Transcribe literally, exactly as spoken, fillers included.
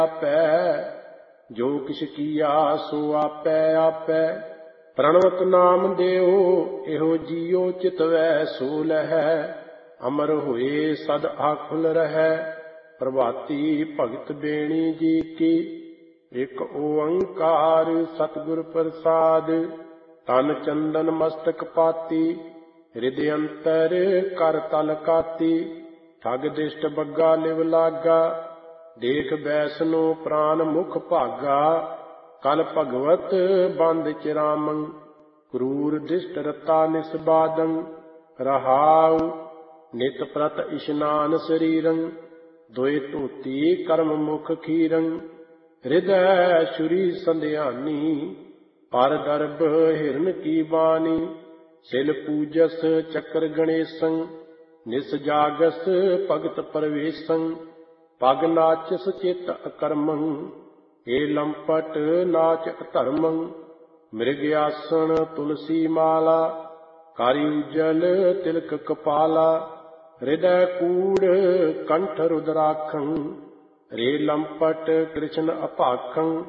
ਆਪੈ ਜੋ ਕਿਛ ਕੀਆ ਸੋ ਆਪੈ ਆਪੈ। ਪ੍ਰਣਵਤ ਨਾਮ ਦਿਓ ਇਹੋ ਜੀਓ ਚਿਤਵੈ ਸੋ ਲਹੈ। ਅਮਰ ਹੋਏ ਸਦ ਆਖੁਲ ਰਹੈ ਪ੍ਰਭਾਤੀ ਭਗਤ ਬੇਣੀ ਜੀ ਕੀ। ਇਕ ਓੰਕਾਰ ਸਤਿਗੁਰ ਪ੍ਰਸਾਦ ਤਨ ਚੰਦਨ ਮਸਤਕ ਪਾਤੀ। ਹਿਰਦਿ ਅੰਤਰ ਕਰ ਤਲ ਕਾਤੀ। ਠਗ ਦਿਸ਼ਟ ਬੱਗਾ ਲਿਵ ਲਾਗਾ ਦੇਖ ਬੈਸਨੋ ਪ੍ਰਾਨ ਮੁਖ ਭਾਗਾ। ਕਲ ਭਗਵਤ ਬੰਦ ਚਿਰਾਮੰ ਕਰੂਰ ਦਿਸ਼ਟ ਰਤਾ ਨਿਸਬਾਦੰ। ਰਹਾਉ ਨਿਤ ਪ੍ਰਤ ਇਸ਼ਨਾਨ ਸਰੀਰੰ ਦੋਇ ਧੋਤੀ ਕਰਮ ਮੁਖ ਖੀਰੰ। ਹਿਰਦੈ ਸ਼ੁਰੀ ਸੰਧਿਆਨੀ ਪਰ ਦਰਬ ਹਿਰਨ ਕੀ ਬਾਣੀ। ਸਿਲ ਪੂਜਸ ਚੱਕਰ ਗਣੇਸੰ ਨਿਸ ਜਾਗਸ ਭਗਤ ਪਰਵੇਸੰ। ਪਗ ਨਾਚਸ ਚਿਤ ਅਕਰਮੰ ਏ ਲੰਪਟ ਨਾਚ ਅਧਰਮੰ। ਮ੍ਰਿਗ ਆਸਣ ਤੁਲਸੀ ਮਾਲਾ ਕਾਰੀ ਉਜਲ ਤਿਲਕ ਕਪਾਲਾ। ਹਿਰਦੈ ਕੂੜ ਕੰਠ ਰੁਦਰਾਖੰ ਰੇ ਲੰਪਟ ਕ੍ਰਿਸ਼ਨ ਅਭਾਖੰ।